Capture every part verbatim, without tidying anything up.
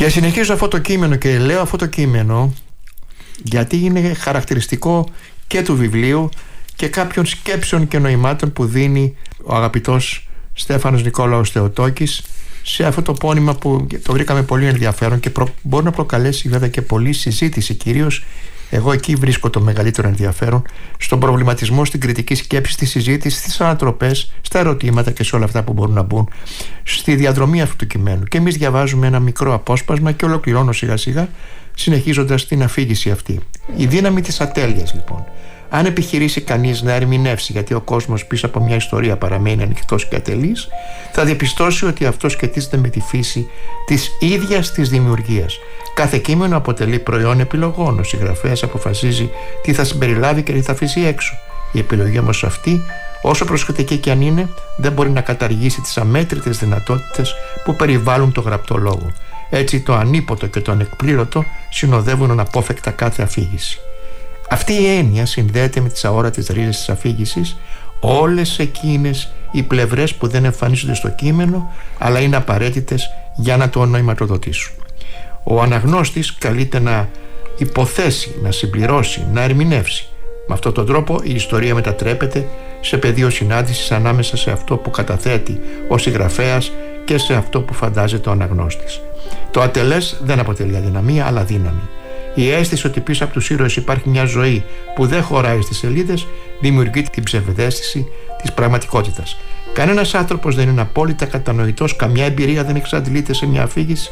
Και συνεχίζω αυτό το κείμενο και λέω αυτό το κείμενο γιατί είναι χαρακτηριστικό και του βιβλίου και κάποιων σκέψεων και νοημάτων που δίνει ο αγαπητός Στέφανος Νικόλαος Θεοτόκης σε αυτό το πόνημα που το βρήκαμε πολύ ενδιαφέρον και προ... μπορεί να προκαλέσει βέβαια και πολλή συζήτηση. Κυρίως εγώ εκεί βρίσκω το μεγαλύτερο ενδιαφέρον, στον προβληματισμό, στην κριτική σκέψη, στη συζήτηση, στις ανατροπές, στα ερωτήματα και σε όλα αυτά που μπορούν να μπουν στη διαδρομή αυτού του κειμένου. Και εμείς διαβάζουμε ένα μικρό απόσπασμα και ολοκληρώνω σιγά σιγά, συνεχίζοντας την αφήγηση αυτή. Η δύναμη της ατέλειας, λοιπόν. Αν επιχειρήσει κανείς να ερμηνεύσει, γιατί ο κόσμος πίσω από μια ιστορία παραμένει ανοιχτός και ατελής, θα διαπιστώσει ότι αυτό σχετίζεται με τη φύση της ίδιας της δημιουργίας. Κάθε κείμενο αποτελεί προϊόν επιλογών. Ο συγγραφέας αποφασίζει τι θα συμπεριλάβει και τι θα αφήσει έξω. Η επιλογή όμως αυτή, όσο προσεκτική και αν είναι, δεν μπορεί να καταργήσει τις αμέτρητες δυνατότητες που περιβάλλουν το γραπτό λόγο. Έτσι, το ανίποτο και το ανεκπλήρωτο συνοδεύουν αναπόφευκτα κάθε αφήγηση. Αυτή η έννοια συνδέεται με τις αόρατες ρίζες της αφήγησης, όλες εκείνες οι πλευρές που δεν εμφανίζονται στο κείμενο αλλά είναι απαραίτητες για να το νοηματοδοτήσουν. Ο αναγνώστης καλείται να υποθέσει, να συμπληρώσει, να ερμηνεύσει. Με αυτόν τον τρόπο η ιστορία μετατρέπεται σε πεδίο συνάντησης ανάμεσα σε αυτό που καταθέτει ο συγγραφέας και σε αυτό που φαντάζεται ο αναγνώστης. Το ατελές δεν αποτελεί αδυναμία αλλά δύναμη. Η αίσθηση ότι πίσω από τους ήρωες υπάρχει μια ζωή που δεν χωράει στις σελίδες δημιουργεί την ψευδαίσθηση της πραγματικότητας. Κανένας άνθρωπος δεν είναι απόλυτα κατανοητός, καμιά εμπειρία δεν εξαντλείται σε μια αφήγηση,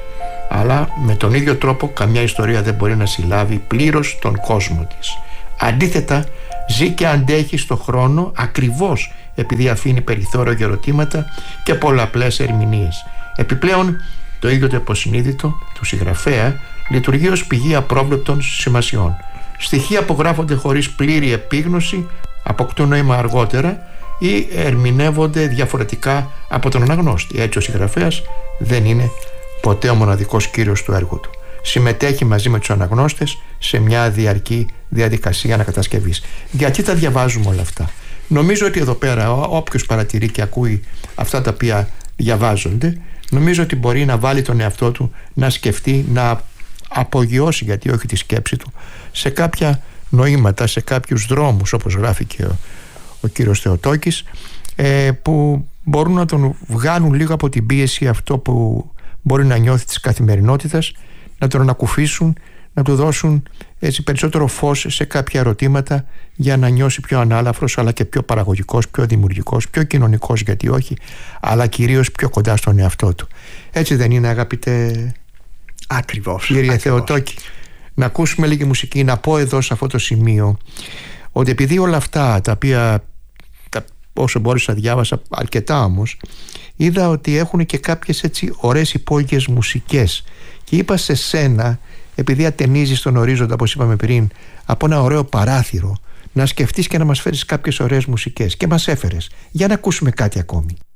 αλλά με τον ίδιο τρόπο καμιά ιστορία δεν μπορεί να συλλάβει πλήρως τον κόσμο της. Αντίθετα, ζει και αντέχει στο χρόνο ακριβώς επειδή αφήνει περιθώριο για ερωτήματα και πολλαπλές ερμηνείες. Επιπλέον, το ίδιο το υποσυνείδητο του συγγραφέα λειτουργεί ως πηγή απρόβλεπτων σημασιών. Στοιχεία που γράφονται χωρίς πλήρη επίγνωση αποκτούν νόημα αργότερα ή ερμηνεύονται διαφορετικά από τον αναγνώστη. Έτσι ο συγγραφέας δεν είναι ποτέ ο μοναδικός κύριος του έργου του. Συμμετέχει μαζί με τους αναγνώστες σε μια διαρκή διαδικασία ανακατασκευής. Γιατί τα διαβάζουμε όλα αυτά? Νομίζω ότι εδώ πέρα όποιος παρατηρεί και ακούει αυτά τα οποία διαβάζονται, νομίζω ότι μπορεί να βάλει τον εαυτό του να σκεφτεί, να απογειώσει, γιατί όχι τη σκέψη του, σε κάποια νοήματα, σε κάποιους δρόμους, όπως γράφει και ο, ο κύριος Θεοτόκης, ε, που μπορούν να τον βγάλουν λίγο από την πίεση αυτό που μπορεί να νιώθει της καθημερινότητας, να τον ανακουφίσουν, να του δώσουν έτσι περισσότερο φως σε κάποια ερωτήματα για να νιώσει πιο ανάλαφρος, αλλά και πιο παραγωγικός, πιο δημιουργικός, πιο κοινωνικός, γιατί όχι, αλλά κυρίως πιο κοντά στον εαυτό του. Έτσι δεν είναι, αγαπητέ? Ακριβώς. Κύριε Θεοτόκη, να ακούσουμε λίγη μουσική. Να πω εδώ σε αυτό το σημείο ότι επειδή όλα αυτά τα οποία τα, όσο μπόρεσα διάβασα αρκετά όμως, είδα ότι έχουν και κάποιες έτσι ωραίες υπόγειες μουσικές και είπα σε σένα, επειδή ατενίζεις τον ορίζοντα όπως είπαμε πριν από ένα ωραίο παράθυρο, να σκεφτείς και να μας φέρεις κάποιες ωραίες μουσικές, και μας έφερες. Για να ακούσουμε κάτι ακόμη.